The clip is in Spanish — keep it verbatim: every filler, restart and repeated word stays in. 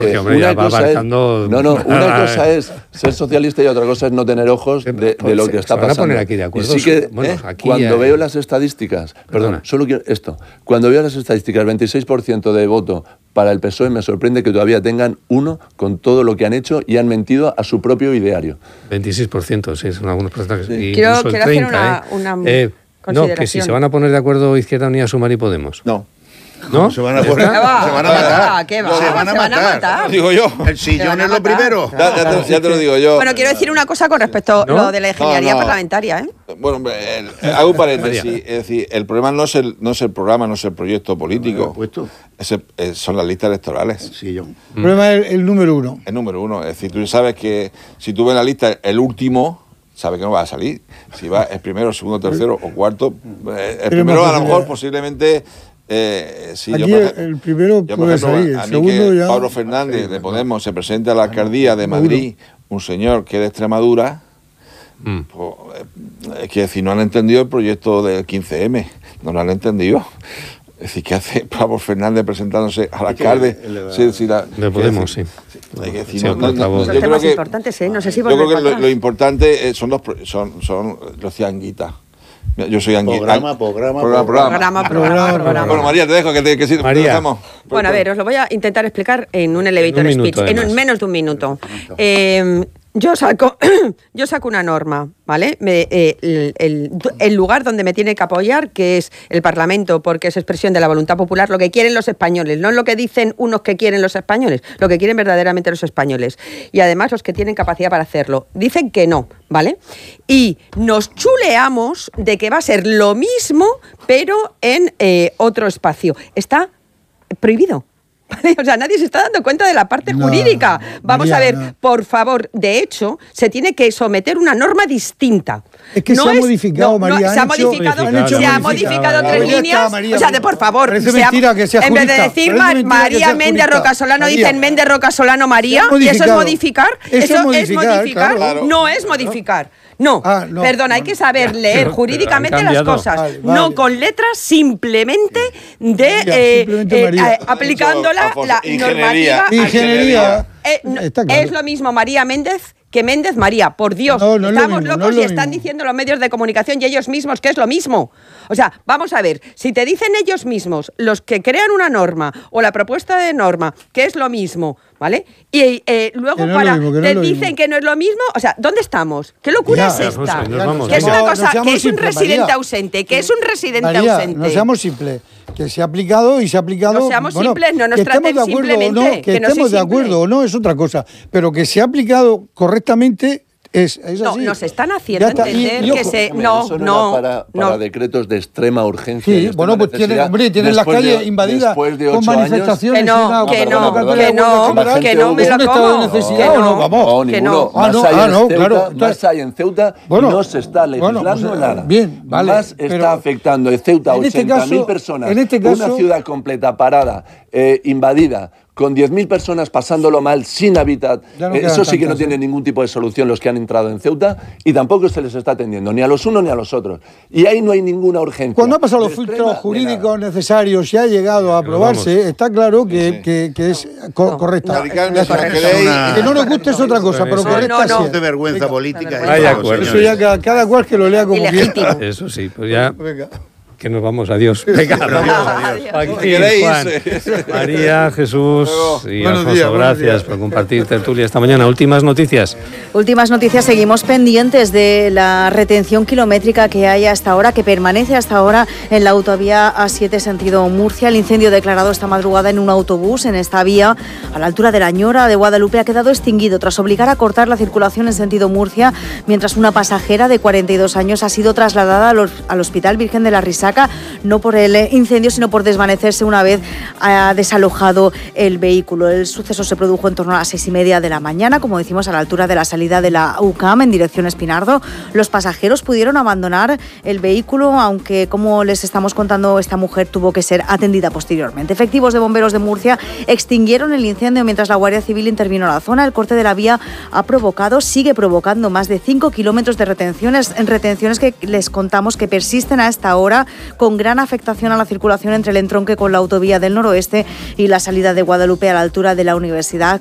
Porque, hombre, una ya va cosa abarcando... es, no, no, una cosa es ser socialista y otra cosa es no tener ojos de, de lo que está pasando. Se van a poner aquí de acuerdo. Y sí que, bueno, eh, aquí cuando hay... veo las estadísticas, perdón, Perdona. solo quiero esto, cuando veo las estadísticas, veintiséis por ciento de voto para el P S O E, me sorprende que todavía tengan uno con todo lo que han hecho y han mentido a su propio ideario. veintiséis por ciento, sí, son algunos porcentajes. Sí. Quiero, Incluso el quiero treinta, hacer una, ¿eh? una Eh, consideración. no, que si se van a poner de acuerdo Izquierda Unida, Sumar y Podemos. No. ¿No? Se van a ¿Ya poner, se está? van a ¿Qué matar. va? ¿Qué va? Se van a Se van a matar. matar. Digo yo. El Se van sillón a es lo matar. primero. Ya, ya te, ya te lo digo yo. Bueno, quiero decir una cosa con respecto a ¿No? lo de la ingeniería No, no. parlamentaria, ¿eh? Bueno, hombre, el- hago un paréntesis. Es decir, el problema no es el, no es el programa, no es el proyecto político. Puesto. Es el- eh, son las listas electorales. Sillón. El problema es el, el número uno. El número uno. Es decir, tú sabes que si tú ves la lista, el último, sabes que no va a salir. Si va el primero, segundo, tercero o cuarto. eh, el Tiene primero, más a lo mejor, posibilidades. posiblemente. Eh, si Aquí yo, por el, ej- el primero yo, por puede ejemplo, salir, a el mí que segundo ya... Pablo Fernández de Podemos se presenta a la alcaldía de Madrid, un señor que es de Extremadura. Mm. Pues, eh, es que decir, no han entendido el proyecto del quince eme, no lo han entendido. Es decir, ¿qué hace Pablo Fernández presentándose al alcalde? Sí, sí, la- De Podemos, sí. hay que decir, Sí, no, no, no, portavoz. Son yo creo temas que, importantes, ¿eh? No sé si yo creo volver que para lo, atrás. lo importante eh, son los pro- son, son los cianguitas. Mira, yo soy anguita. Programa, programa, programa, Programa, programa, programa. Bueno, María, te dejo que te que sí, María. te dejamos. Bueno, a ver, os lo voy a intentar explicar en un elevator En un minuto, speech, en un- además. menos de un minuto. Eh, yo saco yo saco una norma, ¿vale? Me- eh, el, el- el lugar donde me tiene que apoyar, que es el Parlamento, porque es expresión de la voluntad popular, lo que quieren los españoles, no lo que dicen unos que quieren los españoles, lo que quieren verdaderamente los españoles. Y además los que tienen capacidad para hacerlo. Dicen que no, ¿vale? Y nos chuleamos de que va a ser lo mismo, pero en eh, otro espacio. Está prohibido. ¿Vale? O sea, nadie se está dando cuenta de la parte No, jurídica. Vamos María, a ver, no. por favor, de hecho, se tiene que someter una norma distinta. Es que se ha modificado, María, se ha han hecho- modificado, han hecho se ha modificaciones. modificado Ah, tres ya está, líneas. María, o sea, de por favor. parece se ha- mentira que sea en vez de jurista, decir parece Mar- mentira que María sea Méndez jurista. Rocasolano, María. dicen Méndez Rocasolano María, Se ha y eso es modificado. modificar. Eso es Eso es modificar, modificar. claro. No es modificar. No, Ah, no, perdona, hay no, que saber leer pero jurídicamente han las cambiado. cosas, Vale, no vale. con letras, simplemente de María, eh, simplemente eh, María. eh, aplicándola Alfonso, la ingeniería. normativa. Ingeniería. Eh, no, Está claro. Es lo mismo María Méndez que Méndez María, por Dios. No, no es lo Estamos mismo, no locos es lo y están mismo. diciendo los medios de comunicación y ellos mismos que es lo mismo. O sea, vamos a ver, si te dicen ellos mismos, los que crean una norma o la propuesta de norma, que es lo mismo, ¿vale? Y eh, luego Que no es para lo mismo, que no te es lo dicen mismo. que no es lo mismo, o sea, ¿dónde estamos? ¿Qué locura Ya, es esta? Alfonso, nos vamos. Que es una No, no cosa, seamos que es un simples, residente María. ausente, que es un residente María, ausente. no seamos simples, que se ha aplicado y se ha aplicado... No seamos bueno, simples, no nos que estemos traten de acuerdo o no, simplemente, que, que no soy estemos de simple. acuerdo o no es otra cosa, pero que se ha aplicado correctamente es, es No, así. nos están haciendo Ya está. Y- entender y que ojo, se... Hombre, No, eso no, era para, para no. decretos de extrema urgencia. y Sí, extrema bueno, pues tienen, necesidad, hombre, tienen las después de- calles invadidas después de con ocho años- manifestaciones. Que no, y una- que una no, cartera que de no, huelga general. que no me ¿Es lo un estado de como. necesidad Que o no. no? Vamos. No, Que ninguno. no. Ah, Más no, hay ah, en no, Ceuta, claro. más Entonces- hay en Ceuta Bueno, y no se está bueno, legislando pues, nada. bien, vale, Más pero- está afectando en Ceuta a en este ochenta mil caso- personas, en este caso- una ciudad completa parada, eh, invadida, con diez mil personas pasándolo mal, sin hábitat. Ya no Eh, quedan eso sí que no tantas, tiene ¿eh? ningún tipo de solución los que han entrado en Ceuta y tampoco se les está atendiendo, ni a los unos ni a los otros. Y ahí no hay ninguna urgencia. Cuando ha pasado los De filtros extrema, de jurídicos nada. necesarios y ha llegado a aprobarse, está claro que, Sí, sí. que, que es co- No, correcta. Radical, Ya está. no, queréis- Una- Que no nos guste es otra cosa, pero No, correcta no, no. sí Es de es. vergüenza Venga. política. Venga. Hay esto, acuerdo. Eso señores. ya cada, cada cual que lo lea como quiera. Ilegítimo. Eso sí, pues ya Venga. que nos vamos. Adiós. Venga, Adiós. Joaquín, ¿Queréis? Juan, María, Jesús y Buenos Alfonso, días, buenos gracias días. por compartir tertulia esta mañana. Últimas noticias. Últimas noticias, seguimos pendientes de la retención kilométrica que hay hasta ahora, que permanece hasta ahora en la autovía A siete sentido Murcia. El incendio declarado esta madrugada en un autobús en esta vía a la altura de la Ñora de Guadalupe ha quedado extinguido tras obligar a cortar la circulación en sentido Murcia, mientras una pasajera de cuarenta y dos años ha sido trasladada al, al Hospital Virgen de la Risaca, no por el incendio, sino por desvanecerse una vez ha desalojado el vehículo. El suceso se produjo en torno a las seis y media de la mañana, como decimos, a la altura de la salida de la U C A M en dirección Espinardo. Los pasajeros pudieron abandonar el vehículo, aunque, como les estamos contando, esta mujer tuvo que ser atendida posteriormente. Efectivos de bomberos de Murcia extinguieron el incendio mientras la Guardia Civil intervino en la zona. El corte de la vía ha provocado, sigue provocando más de cinco kilómetros de retenciones, en retenciones que les contamos que persisten a esta hora con gran afectación a la circulación entre el entronque con la autovía del noroeste y la salida de Guadalupe a la altura de la Universidad